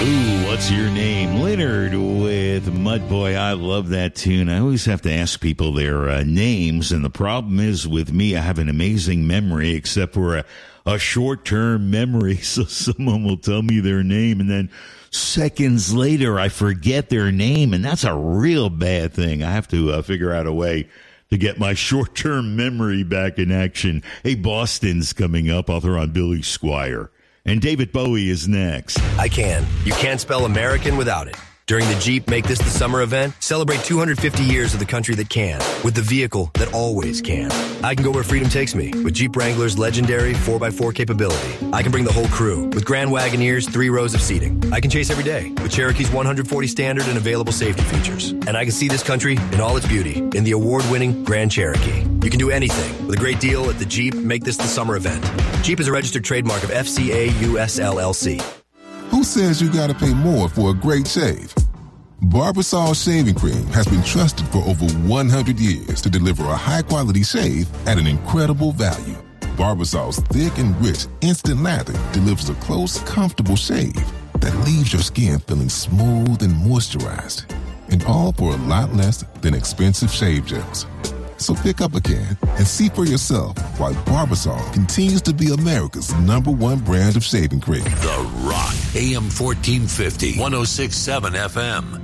Ooh, what's your name? Leonard with Mudboy. I love that tune. I always have to ask people their names, and the problem is with me, I have an amazing memory, except for a short-term memory. So someone will tell me their name, and then seconds later, I forget their name, and that's a real bad thing. I have to figure out a way to get my short-term memory back in action. Hey, Boston's coming up. I'll throw on Billy Squire. And David Bowie is next. I can. You can't spell American without it. During the Jeep Make This the Summer event, celebrate 250 years of the country that can, with the vehicle that always can. I can go where freedom takes me, with Jeep Wrangler's legendary 4x4 capability. I can bring the whole crew, with Grand Wagoneer's 3 rows of seating. I can chase every day, with Cherokee's 140 standard and available safety features. And I can see this country in all its beauty, in the award-winning Grand Cherokee. You can do anything, with a great deal at the Jeep Make This the Summer event. Jeep is a registered trademark of FCA US LLC. Who says you gotta pay more for a great shave? Barbasol Shaving Cream has been trusted for over 100 years to deliver a high-quality shave at an incredible value. Barbasol's thick and rich instant lather delivers a close, comfortable shave that leaves your skin feeling smooth and moisturized. And all for a lot less than expensive shave gels. So pick up a can and see for yourself why Barbasol continues to be America's #1 brand of shaving cream. The Rock, AM 1450, 106.7 FM.